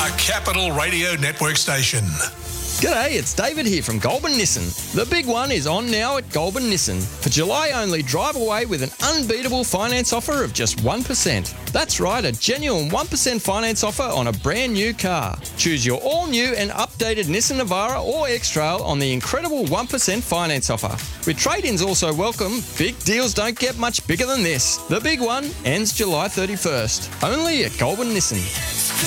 a Capital Radio Network station. G'day, it's David here from Goulburn Nissan. The big one is on now at Goulburn Nissan. For July only, drive away with an unbeatable finance offer of just 1%. That's right, a genuine 1% finance offer on a brand new car. Choose your all-new and updated Nissan Navara or X-Trail on the incredible 1% finance offer. With trade-ins also welcome, big deals don't get much bigger than this. The big one ends July 31st. Only at Goulburn Nissan.